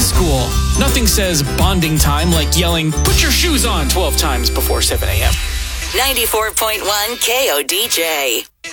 to school. Nothing says bonding time like yelling, "Put your shoes on," 12 times before 7 a.m. 94.1 KODJ.